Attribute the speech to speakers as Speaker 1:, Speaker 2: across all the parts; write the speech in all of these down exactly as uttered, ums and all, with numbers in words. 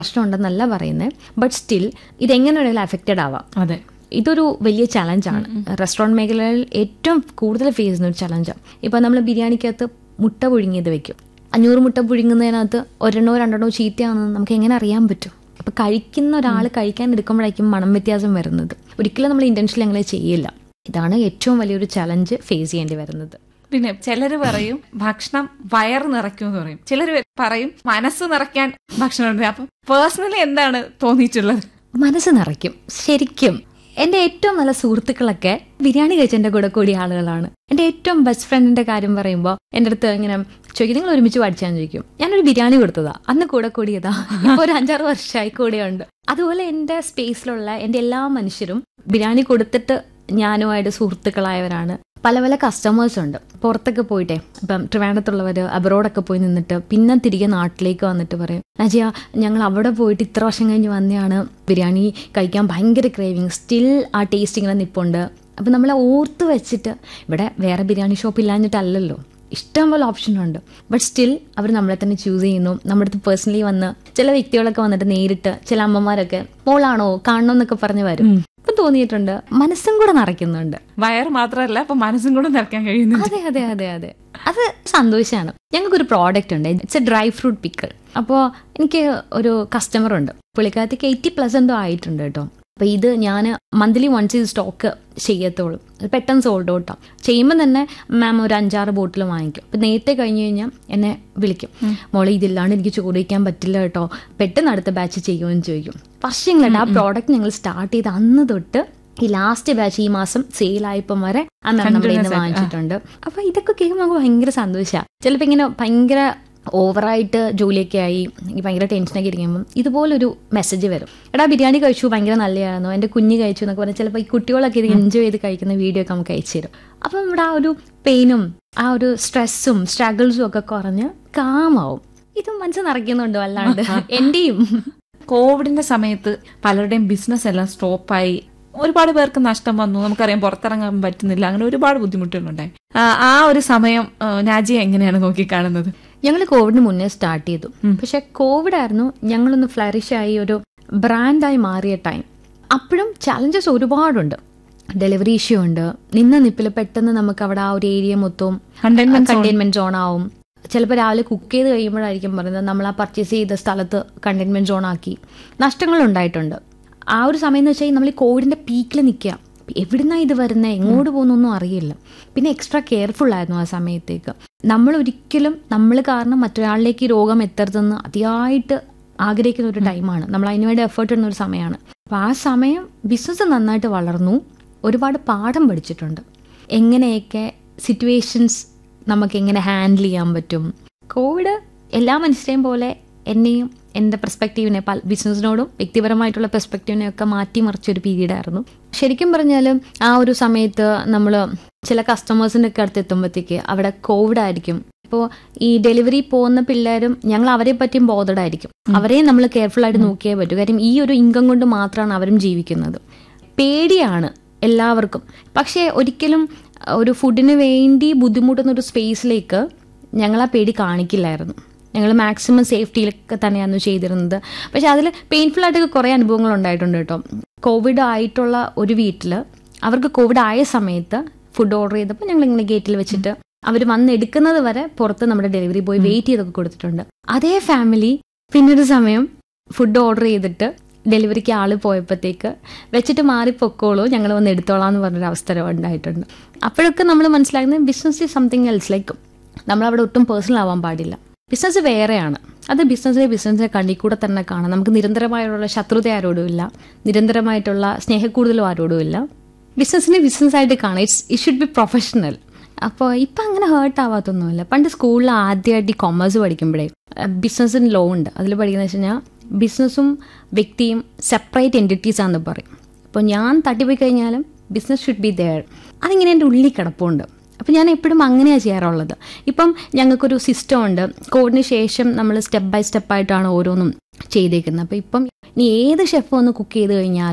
Speaker 1: പ്രശ്നമുണ്ടെന്നല്ല പറയുന്നത്. But still ഇതെങ്ങനെയാണെങ്കിലും affected ആവാം.
Speaker 2: അതെ,
Speaker 1: ഇതൊരു വലിയ ചലഞ്ചാണ്. റെസ്റ്റോറൻറ്റ് മേഖലയിൽ ഏറ്റവും കൂടുതൽ ഫേസ് ചെയ്യുന്ന ഒരു ചലഞ്ചാണ്. ഇപ്പം നമ്മൾ ബിരിയാണിക്കകത്ത് മുട്ട പുഴുങ്ങിയത് വെക്കും. അഞ്ഞൂറ് മുട്ട പുഴുങ്ങുന്നതിനകത്ത് ഒരെണ്ണോ രണ്ടെണ്ണോ ചീത്തയാണെന്ന് നമുക്ക് എങ്ങനെ അറിയാൻ പറ്റും? അപ്പം കഴിക്കുന്ന ഒരാൾ കഴിക്കാൻ എടുക്കുമ്പോഴേക്കും മണം വ്യത്യാസം വരുന്നത്. ഒരിക്കലും നമ്മൾ ഇൻറ്റൻഷനിൽ അങ്ങനെ ചെയ്യില്ല. ഇതാണ് ഏറ്റവും വലിയൊരു ചലഞ്ച് ഫേസ് ചെയ്യേണ്ടി വരുന്നത്.
Speaker 2: പിന്നെ ചിലർ പറയും ഭക്ഷണം വയറ് നിറയ്ക്കും എന്ന് പറയും, ചിലർ പറയും മനസ്സ് നിറയ്ക്കാൻ ഭക്ഷണം ഉണ്ട്. അപ്പം പേഴ്സണലി എന്താണ് തോന്നിയിട്ടുള്ളത്?
Speaker 1: മനസ്സ് നിറയ്ക്കും ശരിക്കും. എൻ്റെ ഏറ്റവും നല്ല സുഹൃത്തുക്കളൊക്കെ ബിരിയാണി കഴിച്ചെൻ്റെ കൂടെ കൂടിയ ആളുകളാണ്. എൻ്റെ ഏറ്റവും ബെസ്റ്റ് ഫ്രണ്ടിൻ്റെ കാര്യം പറയുമ്പോൾ എൻ്റെ അടുത്ത് ഇങ്ങനെ ചോദിക്കും, നിങ്ങൾ ഒരുമിച്ച് പഠിച്ചാന്ന് ചോദിക്കും. ഞാനൊരു ബിരിയാണി കൊടുത്തതാ, അന്ന് കൂടെ കൂടിയതാ, ഇപ്പോൾ ഒരു അഞ്ചാറ് വർഷമായി കൂടെയുണ്ട്. അതുപോലെ എൻ്റെ സ്പേസിലുള്ള എൻ്റെ എല്ലാ മനുഷ്യരും ബിരിയാണി കൊടുത്തിട്ട് ഞാനുമായിട്ട് സുഹൃത്തുക്കളായവരാണ്. പല പല കസ്റ്റമേഴ്സ് ഉണ്ട്. പുറത്തൊക്കെ പോയിട്ടെ, ഇപ്പം ട്രിവാൻഡ്രത്തുള്ളവർ അബ്രോഡൊക്കെ പോയി നിന്നിട്ട് പിന്നെ തിരികെ നാട്ടിലേക്ക് വന്നിട്ട് പറയും, നജിയ ഞങ്ങൾ അവിടെ പോയിട്ട് ഇത്ര വർഷം കഴിഞ്ഞ് വന്നെയാണ്, ബിരിയാണി കഴിക്കാൻ ഭയങ്കര ക്രേവിങ്, സ്റ്റിൽ ആ ടേസ്റ്റ് ഇങ്ങനെ നിൽപ്പുണ്ട്. അപ്പം നമ്മളെ ഓർത്ത് വെച്ചിട്ട്, ഇവിടെ വേറെ ബിരിയാണി ഷോപ്പ് ഇല്ലാഞ്ഞിട്ടല്ലല്ലോ, ഇഷ്ടംപോലെ ഓപ്ഷനുണ്ട്. ബട്ട് സ്റ്റിൽ അവർ നമ്മളെ തന്നെ ചൂസ് ചെയ്യുന്നു. നമ്മുടെ അടുത്ത് പേഴ്സണലി വന്ന് ചില വ്യക്തികളൊക്കെ വന്നിട്ട് നേരിട്ട്, ചില അമ്മമാരൊക്കെ മോളാണോ കാണണം എന്നൊക്കെ പറഞ്ഞ് വരും. ഇപ്പം തോന്നിയിട്ടുണ്ട് മനസ്സും കൂടെ നിറയ്ക്കുന്നുണ്ട്.
Speaker 2: വയറ് മാത്രമല്ല, അപ്പൊ മനസ്സും കൂടെ നിറയ്ക്കാൻ കഴിയുന്നു.
Speaker 1: അതെ അതെ അതെ അതെ അത് സന്തോഷമാണ്. ഞങ്ങൾക്കൊരു പ്രോഡക്റ്റ് ഉണ്ട്, it's A dry fruit pickle. അപ്പോൾ എനിക്ക് ഒരു കസ്റ്റമർ ഉണ്ട്, പുള്ളിക്കാരത്തേക്ക് എയ്റ്റി പ്ലസ് എന്തോ ആയിട്ടുണ്ട് കേട്ടോ. അപ്പോൾ ഇത് ഞാൻ മന്ത്ലി വൺസ് ഇത് സ്റ്റോക്ക് ചെയ്യത്തുള്ളൂ. അത് പെട്ടെന്ന് സോൾഡ് ഔട്ടാണ്. ചെയ്യുമ്പോൾ തന്നെ മാം ഒരു അഞ്ചാറ് ബോട്ടിൽ വാങ്ങിക്കും. അപ്പം നേരത്തെ കഴിഞ്ഞ് കഴിഞ്ഞാൽ എന്നെ വിളിക്കും, മോളെ ഇതില്ലാണ്ട് എനിക്ക് ചോറ് വയ്ക്കാൻ പറ്റില്ല കേട്ടോ, പെട്ടെന്ന് അടുത്ത ബാച്ച് ചെയ്യുമെന്ന് ചോദിക്കും. വർഷങ്ങളായിട്ട് ആ പ്രോഡക്റ്റ് ഞങ്ങൾ സ്റ്റാർട്ട് ചെയ്ത് അന്ന് തൊട്ട് ഈ ലാസ്റ്റ് ബാച്ച് ഈ മാസം സെയിലായപ്പം വരെ ആ മാം നമ്മുടെ ഇന്ന് വാങ്ങിച്ചിട്ടുണ്ട്. അപ്പോൾ ഇതൊക്കെ കേൾക്കുമ്പോൾ നമുക്ക് ഭയങ്കര സന്തോഷമാണ്. ചിലപ്പോൾ ഇങ്ങനെ ഭയങ്കര ഓവറായിട്ട് ജോലിയൊക്കെ ആയി ഭയങ്കര ടെൻഷനൊക്കെ ഇരിക്കുമ്പം ഇതുപോലൊരു മെസ്സേജ് വരും, എടാ ബിരിയാണി കഴിച്ചു ഭയങ്കര നല്ലതായിരുന്നു, എൻ്റെ കുഞ്ഞ് കഴിച്ചു എന്നൊക്കെ പറഞ്ഞാൽ ചിലപ്പോൾ ഈ കുട്ടികളൊക്കെ ഇത് എൻജോയ് ചെയ്ത് കഴിക്കുന്ന വീഡിയോ ഒക്കെ നമുക്ക് അയച്ചു തരും. അപ്പം ഇവിടെ ആ ഒരു പെയിനും ആ ഒരു സ്ട്രെസ്സും സ്ട്രഗിൾസും ഒക്കെ കുറഞ്ഞ് കാമാവും. ഇതും മനസ്സ് നിറയ്ക്കുന്നുണ്ട് വല്ലാണ്ട് എൻ്റെയും.
Speaker 2: കോവിഡിന്റെ സമയത്ത് പലരുടെയും ബിസിനസ് എല്ലാം സ്റ്റോപ്പായി, ഒരുപാട് പേർക്ക് നഷ്ടം വന്നു. നമുക്കറിയാം പുറത്തിറങ്ങാൻ പറ്റുന്നില്ല, അങ്ങനെ ഒരുപാട് ബുദ്ധിമുട്ടുകളുണ്ടായി. ആ ഒരു സമയം നാജിയ എങ്ങനെയാണ് നോക്കിക്കാണുന്നത്?
Speaker 1: ഞങ്ങൾ കോവിഡിന് മുന്നേ സ്റ്റാർട്ട് ചെയ്തു. പക്ഷെ കോവിഡ് ആയിരുന്നു ഞങ്ങളൊന്ന് ഫ്ലറിഷ് ആയി ഒരു ബ്രാൻഡായി മാറിയ ടൈം. അപ്പോഴും ചലഞ്ചസ് ഒരുപാടുണ്ട്. ഡെലിവറി ഇഷ്യൂ ഉണ്ട്. നിന്ന നിപ്പിൽ പെട്ടെന്ന് നമുക്ക് അവിടെ ആ ഒരു ഏരിയ മൊത്തവും കണ്ടെയ്ൻമെന്റ് സോൺ ആവും. ചിലപ്പോൾ രാവിലെ കുക്ക് ചെയ്ത് കഴിയുമ്പോഴായിരിക്കും പറയുന്നത് നമ്മൾ ആ പർച്ചേസ് ചെയ്ത സ്ഥലത്ത് കണ്ടെയ്ൻമെന്റ് സോൺ ആക്കി. നഷ്ടങ്ങളുണ്ടായിട്ടുണ്ട്. ആ ഒരു സമയം എന്ന് വെച്ചാൽ നമ്മൾ ഈ കോവിഡിന്റെ പീക്കിൽ നിൽക്കുക, എവിടുന്നാണ് ഇത് വരുന്നത്, എങ്ങോട്ട് പോകുന്നൊന്നും അറിയില്ല. പിന്നെ എക്സ്ട്രാ കെയർഫുൾ ആയിരുന്നു ആ സമയത്തേക്ക്. നമ്മൾ ഒരിക്കലും നമ്മൾ കാരണം മറ്റൊരാളിലേക്ക് ഈ രോഗം എത്തരുതെന്ന് അതിയായിട്ട് ആഗ്രഹിക്കുന്ന ഒരു ടൈമാണ്. നമ്മൾ അതിനുവേണ്ടി എഫേർട്ട് ഇടുന്ന ഒരു സമയമാണ്. അപ്പം ആ സമയം ബിസിനസ് നന്നായിട്ട് വളർന്നു. ഒരുപാട് പാഠം പഠിച്ചിട്ടുണ്ട്. എങ്ങനെയൊക്കെ സിറ്റുവേഷൻസ് നമുക്ക് എങ്ങനെ ഹാൻഡിൽ ചെയ്യാൻ പറ്റും. കോവിഡ് എല്ലാ മനുഷ്യരെയും പോലെ എന്നെയും എൻ്റെ പെർസ്പെക്റ്റീവിനെ പല ബിസിനസ്സിനോടും വ്യക്തിപരമായിട്ടുള്ള പെർസ്പെക്റ്റീവിനെയൊക്കെ മാറ്റിമറിച്ചൊരു പീരീഡായിരുന്നു. ശരിക്കും പറഞ്ഞാൽ ആ ഒരു സമയത്ത് നമ്മൾ ചില കസ്റ്റമേഴ്സിൻ്റെ ഒക്കെ അടുത്ത് എത്തുമ്പോഴത്തേക്ക് അവിടെ കോവിഡ് ആയിരിക്കും. ഇപ്പോൾ ഈ ഡെലിവറി പോകുന്ന പിള്ളേരും ഞങ്ങൾ അവരെ പറ്റിയും ബോധഡായിരിക്കും. അവരെയും നമ്മൾ കെയർഫുൾ ആയിട്ട് നോക്കിയേ പറ്റൂ. കാര്യം ഈ ഒരു ഇൻകം കൊണ്ട് മാത്രമാണ് അവരും ജീവിക്കുന്നത്. പേടിയാണ് എല്ലാവർക്കും. പക്ഷേ ഒരിക്കലും ഒരു ഫുഡിന് വേണ്ടി ബുദ്ധിമുട്ടുന്ന ഒരു സ്പേസിലേക്ക് ഞങ്ങൾ ആ പേടി കാണിക്കില്ലായിരുന്നു. ഞങ്ങൾ മാക്സിമം സേഫ്റ്റിയിലൊക്കെ തന്നെയാണ് ചെയ്തിരുന്നത്. പക്ഷെ അതിൽ പെയിൻഫുൾ ആയിട്ടൊക്കെ കുറേ അനുഭവങ്ങൾ ഉണ്ടായിട്ടുണ്ട് കേട്ടോ. കോവിഡ് ആയിട്ടുള്ള ഒരു വീട്ടിൽ അവർക്ക് കോവിഡ് ആയ സമയത്ത് ഫുഡ് ഓർഡർ ചെയ്തപ്പോൾ ഞങ്ങൾ ഇങ്ങനെ ഗേറ്റിൽ വെച്ചിട്ട് അവർ വന്ന് എടുക്കുന്നത് വരെ പുറത്ത് നമ്മുടെ ഡെലിവറി ബോയ് വെയിറ്റ് ചെയ്തൊക്കെ കൊടുത്തിട്ടുണ്ട്. അതേ ഫാമിലി പിന്നൊരു സമയം ഫുഡ് ഓർഡർ ചെയ്തിട്ട് ഡെലിവറിക്ക് ആൾ പോയപ്പോഴത്തേക്ക് വെച്ചിട്ട് മാറി പൊക്കോളൂ, ഞങ്ങൾ വന്ന് എടുത്തോളാം എന്ന് പറഞ്ഞൊരു അവസരം ഉണ്ടായിട്ടുണ്ട്. അപ്പോഴൊക്കെ നമ്മൾ മനസ്സിലാക്കുന്നത് business is something else. Like നമ്മളവിടെ ഒട്ടും പേഴ്സണൽ ആവാൻ പാടില്ല. ബിസിനസ് വേറെയാണ്. അത് ബിസിനസ്സിനെ ബിസിനസ്സിനെ കണ്ണിൽ കൂടെ തന്നെ കാണാം. നമുക്ക് നിരന്തരമായിട്ടുള്ള ശത്രുത ആരോടും ഇല്ല, നിരന്തരമായിട്ടുള്ള സ്നേഹക്കൂടുതലും ആരോടും ഇല്ല. ബിസിനസ്സിനെ ബിസിനസ്സായിട്ട് കാണാം. It's it should be professional. അപ്പോൾ ഇപ്പം അങ്ങനെ ഹേർട്ട് ആവാത്തൊന്നുമില്ല. പണ്ട് സ്കൂളിൽ ആദ്യമായിട്ട് ഈ കൊമേഴ്സ് പഠിക്കുമ്പോഴേ ബിസിനസ്സിന് ലോ ഉണ്ട്. അതിൽ പഠിക്കുന്നത് വെച്ച് കഴിഞ്ഞാൽ ബിസിനസ്സും വ്യക്തിയും സെപ്പറേറ്റ് എൻറ്റിറ്റീസ് ആണെന്ന് പറയും. അപ്പോൾ ഞാൻ തട്ടിപ്പോയി കഴിഞ്ഞാലും ബിസിനസ് ഷുഡ് ബി ദെയർ. അതിങ്ങനെ എൻ്റെ ഉള്ളിൽ കിടപ്പുണ്ട്. അപ്പം ഞാൻ എപ്പോഴും അങ്ങനെയാണ് ചെയ്യാറുള്ളത്. ഇപ്പം ഞങ്ങൾക്കൊരു സിസ്റ്റം ഉണ്ട്. കോവിഡിന് ശേഷം നമ്മൾ സ്റ്റെപ്പ് ബൈ സ്റ്റെപ്പായിട്ടാണ് ഓരോന്നും ചെയ്തേക്കുന്നത്. അപ്പോൾ ഇപ്പം ഇനി ഏത് ഷെഫ് വന്ന് കുക്ക് ചെയ്ത് കഴിഞ്ഞാലും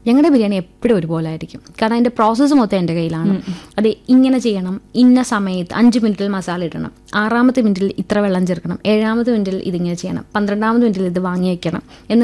Speaker 1: ഞങ്ങളുടെ ബിരിയാണി എപ്പോഴും ഒരുപോലെ ആയിരിക്കും. കാരണം അതിൻ്റെ പ്രോസസ്സ് മൊത്തം എൻ്റെ കയ്യിലാണ്. അത് ഇങ്ങനെ ചെയ്യണം, ഇന്ന സമയത്ത് അഞ്ച് മിനിറ്റിൽ മസാല ഇടണം, ആറാമത്തെ മിനിറ്റിൽ ഇത്ര വെള്ളം ചേർക്കണം, ഏഴാമത്തെ മിനിറ്റിൽ ഇതിങ്ങനെ ചെയ്യണം, പന്ത്രണ്ടാമത്തെ മിനിറ്റിൽ ഇത് വാങ്ങി വയ്ക്കണം എന്ന്